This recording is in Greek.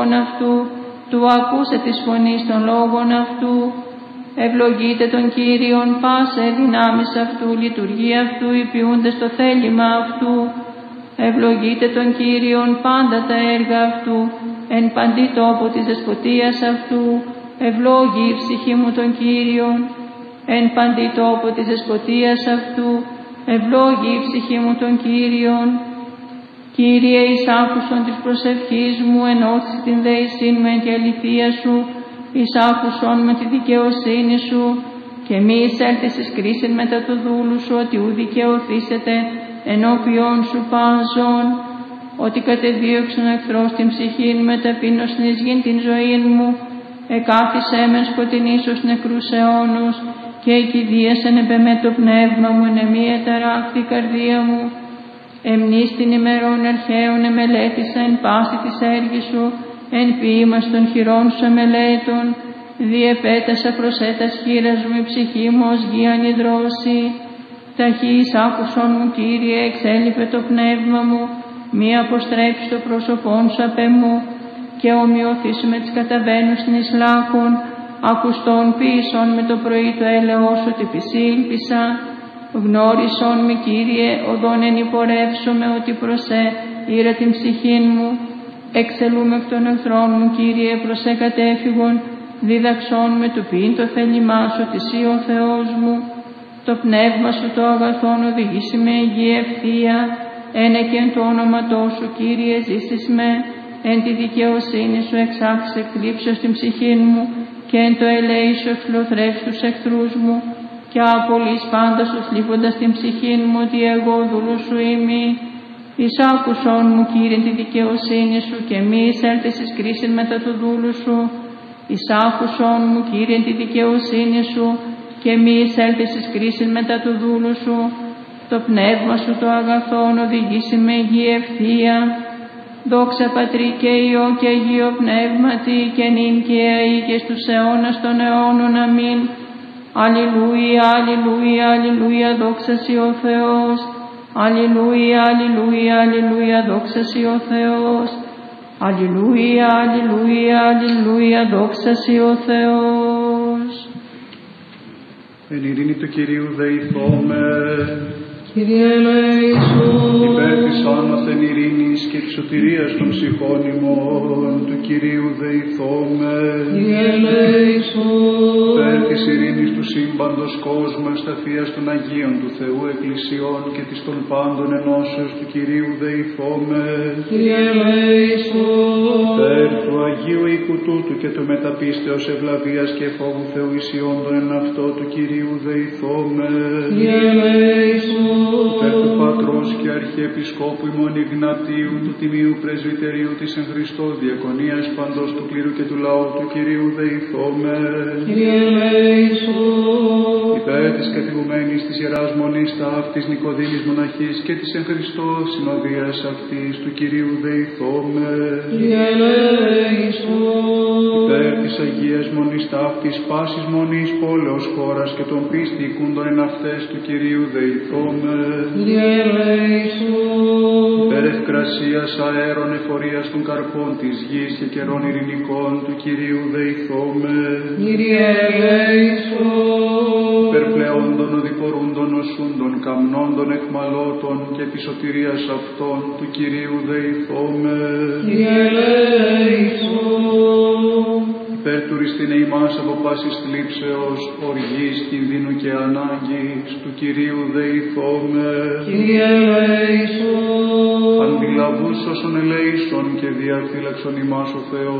λόγων αυτού, του ακούσε της φωνής των λόγων αυτού. Ευλογείτε τον Κύριον πάσε δυνάμεις αυτού, λειτουργία αυτού, υπηούνται στο θέλημα αυτού. Ευλογείτε τον Κύριον πάντα τα έργα αυτού, εν παντή τόπο της δεσποτείας αυτού. Ευλόγη η ψυχή μου τον Κύριον, εν παντή τόπο της δεσποτείας αυτού. Ευλόγη η ψυχή μου τον Κύριον. Κύριε, εις άκουσον της προσευχής μου, ενώσεις την δέησήν με τη αληθεία σου, εις άκουσον με τη δικαιοσύνη σου, και μη εισέλθεις εις κρίσιν μετά του δούλου σου, ότι ου δικαιωθήσετε ενώπιον σου πάζον, ότι κατεδίωξον εχθρός την ψυχήν με ταπείνωσιν εις γην την ζωήν μου, εκάθισέ μεν σκοτεινής ως νεκρούς αιώνους, και εκηδίασεν επεμέ το πνεύμα μου, εν εμή εταράχθη η καρδία μου. Εμνείς την ημερών αρχαίων εμελέτησα εν πάση της έργης σου, εν ποίημας των χειρών σου εμελέτων, διεπέτασα προσέτας χείρας μου η ψυχή μου ως γη ανιδρώση. Ταχύς άκουσον μου Κύριε, εξέλιπε το πνεύμα μου, μη αποστρέψει το πρόσωπόν σου απ' εμού, και ομοιωθήσου με τις καταβαίνουσιν εις λάκων, ακουστών ποιησόν με το πρωί το έλεος ότι πισήλπισα. Γνώρισον με Κύριε, οδόν εν υπορεύσομαι, ότι προσέ ήρα την ψυχήν μου. Εξελούμε εκ των εχθρών μου Κύριε, προσέ κατέφυγον, δίδαξόν με του ποιήν το θέλημά σου, ότι εσύ ο Θεός μου. Το πνεύμα σου το αγαθόν οδηγήσει με υγεία ευθεία, ένε και εν το όνοματό σου Κύριε ζήσεις με, εν τη δικαιοσύνη σου εξάξεις εκκλήψεως την ψυχήν μου, και εν το ελέη σου εξλοθρεύεις τους εχθρούς μου, και απολύς πάντα σου θλίβοντας την ψυχήν μου, ότι εγώ δούλος σου είμαι. Εις άκουσον μου Κύριε τη δικαιοσύνη σου, και μη εισέλθεις εις κρίσιν μετά του δούλου σου. Εις άκουσον μου Κύριε τη δικαιοσύνη σου, και μη εισέλθεις εις κρίσιν μετά του δούλου σου. Το πνεύμα σου το αγαθόν οδηγήσει με υγεία ευθεία. Δόξα Πατρί και Υιό και Αγίο Πνεύματι, και νυν και αεί και στους αιώνας των αιώνων. Αμήν. Αλληλούια, αλληλούια, αλληλούια, δόξα σοι ο Θεός. Αλληλούια, αλληλούια, αλληλούια, δόξα σοι ο Θεός. Αλληλούια, αλληλούια, αλληλούια, δόξα σοι ο Θεός. Εν ειρήνη του Κυρίου δεηθώμε. Κύριε ελέησον. Υπέρ της άνωθεν ειρήνης και της σωτηρίας των ψυχών ημών, του Κυρίου δεηθώμε. Κύριε ελέησον. Υπέρ της ειρήνης του σύμπαντος κόσμου, ευσταθείας των Αγίων του Θεού εκκλησιών και της των πάντων ενώσεως, του Κυρίου δεηθώμε. Κύριε ελέησον. Υπέρ του Αγίου οίκου τούτου και του μεταπίστεως ευλαβίας και φόβου Θεού ισιόντων εν αυτό, του Κυρίου δεηθώμε. Κύριε ελέησον. Υπέρ του Πατρός και Αρχιεπισκόπου ημών Ιγνατίου, του Τιμίου Πρεσβυτερίου της εν Χριστώ Διακονίας παντός του κλήρου και του λαού, του Κυρίου δεηθώμε. Κύριε ελέησον. Υπέρ της κατηγουμένης της Ιεράς Μονής ταύτης Νικοδήμης Μοναχής και της εν Χριστώ συνοδείας αυτής, του Κυρίου δεηθώμε. Κύριε ελέησον. Υπέρ της Αγίας Μονής ταύτης πάσης μονής πόλεως χώρας και των πίστη οικούντων εν αυτές, του Κυρίου δεηθώμε. Κύριε ελέησον. Υπέρ ευκρασίας αέρων εφορίας των καρπών της γης και καιρών ειρηνικών, του Κυρίου δεηθώμε. Κύριε ελέησον. Υπέρ πλεόντων οδηπορούντων νοσούντων καμνόντων εκμαλώτων και της σωτηρίας αυτών, του Κυρίου δεηθώμε. Κύριε ελέησον. Υπέρ τουριστήνε ημάς από πάσης θλίψεως, οργής, κινδύνου και ανάγκης, του Κυρίου δεηθώμε. Κύριε ελέησον. Αντιλαβούς όσων ελέησον και διαφύλαξον ημάς ο Θεός.